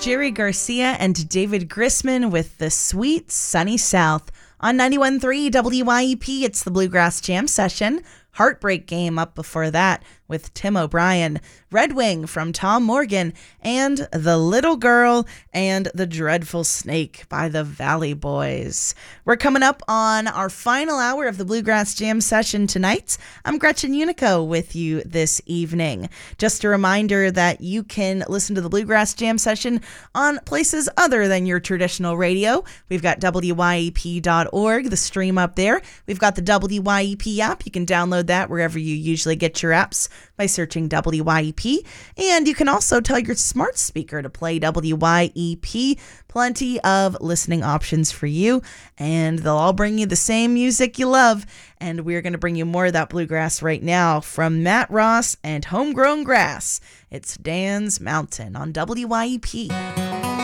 Jerry Garcia and David Grisman with The Sweet Sunny South. On 91.3 WYEP, it's the Bluegrass Jam Session. Heartbreak Game up before that with Tim O'Brien, Red Wing from Tom Morgan, and The Little Girl and the Dreadful Snake by the Valley Boys. We're coming up on our final hour of the Bluegrass Jam Session tonight. I'm Gretchen Unico with you this evening. Just a reminder that you can listen to the Bluegrass Jam Session on places other than your traditional radio. We've got WYEP.org, the stream up there. We've got the WYEP app. You can download that wherever you usually get your apps by searching WYEP. And you can also tell your smart speaker to play WYEP. Plenty of listening options for you, and they'll all bring you the same music you love. And we're going to bring you more of that bluegrass right now from Matt Ross and Homegrown Grass. It's Dan's Mountain on WYEP.